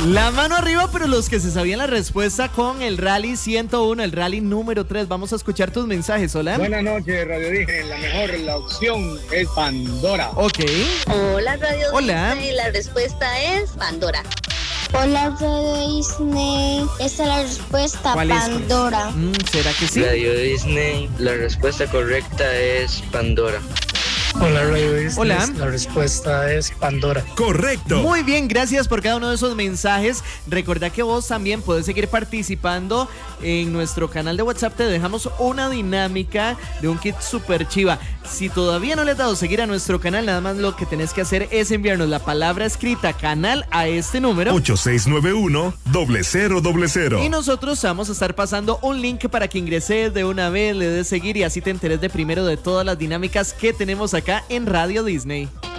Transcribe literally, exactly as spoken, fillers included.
La mano arriba, pero los que se sabían la respuesta con el Rally ciento uno, el Rally número tres. Vamos a escuchar tus mensajes, hola. Buenas noches, Radio Disney. La mejor, la opción es Pandora. Ok. Hola, Radio Hola. Disney. La respuesta es Pandora. Hola, Radio Disney. Esta es la respuesta, ¿Cuál es? Pandora. Mm, ¿Será que sí? Radio Disney, la respuesta correcta es Pandora. Hola, Radio Disney. Hola. La respuesta es Pandora. Correcto. Muy bien, gracias por cada uno de esos mensajes. Recordá que vos también puedes seguir participando en nuestro canal de WhatsApp. Te dejamos una dinámica de un kit super chiva. Si todavía no le has dado seguir a nuestro canal, nada más lo que tenés que hacer es enviarnos la palabra escrita canal a este número ocho seis nueve uno, cero cero cero cero. y nosotros vamos a estar pasando un link para que ingreses de una vez, le des seguir y así te enteres de primero de todas las dinámicas que tenemos acá en Radio Disney.